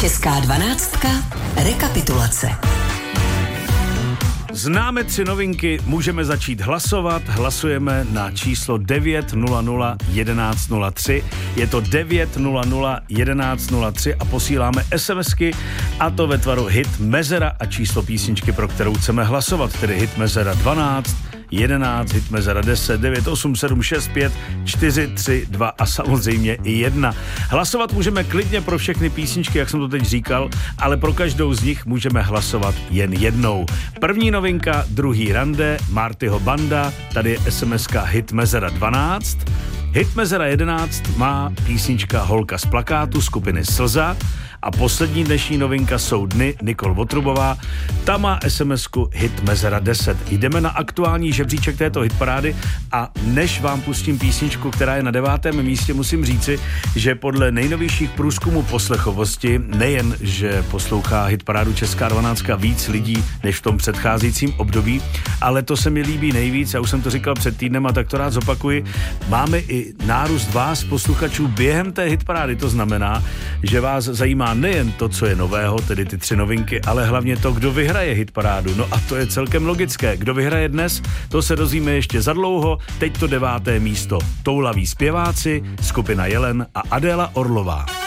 Česká 12. Rekapitulace. Známe 3 novinky, můžeme začít hlasovat. Hlasujeme na číslo 900 1103. Je to 900 1103 a posíláme SMSky, a to ve tvaru hit Mezera a číslo písničky, pro kterou chceme hlasovat, tedy hit Mezera 12, 11, hit Mezera 10, 9, 8, 7, 6, 5, 4, 3, 2 a samozřejmě i 1. Hlasovat můžeme klidně pro všechny písničky, jak jsem to teď říkal, ale pro každou z nich můžeme hlasovat jen jednou. První novinka, druhý rande, Martyho banda, tady je SMSka hit Mezera 12. Hit Mezera 11 má písnička Holka z plakátu skupiny Slza a poslední dnešní novinka jsou Dny, Nikol Votrubová, ta má SMSku hit Mezera 10. Jdeme na aktuální žebříček této hitparády a než vám pustím písničku, která je na 9. místě, musím říci, že podle nejnovějších průzkumů poslechovosti nejen, že poslouchá hitparádu Česká 12 víc lidí než v tom předcházejícím období, ale to se mi líbí nejvíc, já už jsem to říkal před týdnem a tak to rád zopakuji, máme i nárůst vás posluchačů během té hitparády, to znamená, že vás zajímá nejen to, co je nového, tedy ty 3 novinky, ale hlavně to, kdo vyhraje hitparádu. No a to je celkem logické. Kdo vyhraje dnes, to se dozvíme ještě za dlouho. Teď to 9. místo. Toulaví zpěváci, skupina Jelen a Adéla Orlová.